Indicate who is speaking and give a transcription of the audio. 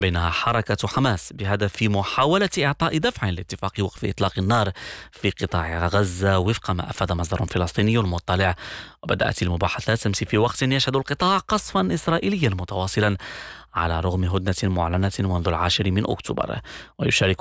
Speaker 1: بينها حركة حماس بهدف محاولة إعطاء دفع لاتفاق وقف إطلاق النار في قطاع غزة وفق ما أفاد مصدر فلسطيني مطلع. وبدأت المباحثات أمس في وقت يشهد القطاع قصفا إسرائيليا متواصلا على رغم هدنة معلنة منذ 10 من أكتوبر. ويشارك